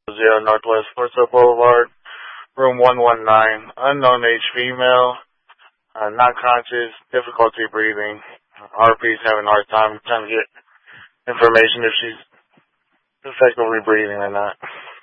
0 Northwest Forsyth Boulevard, room 119. Unknown age female, not conscious, difficulty breathing. RP's having a hard time trying to get information if she's effectively breathing or not.